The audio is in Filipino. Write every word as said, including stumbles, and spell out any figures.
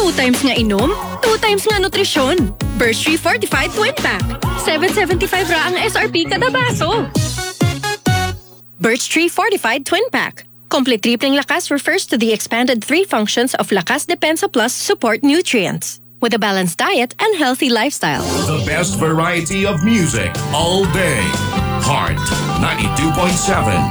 Two times nga inom, two times nga nutrisyon. Birch Tree Fortified Twin Pack. seven seventy-five ra ang S R P kada baso. Birch Tree Fortified Twin Pack. Complete tripling lakas refers to the expanded three functions of Lakas Depensa Plus support nutrients. With a balanced diet and healthy lifestyle. The best variety of music all day. Heart ninety-two point seven.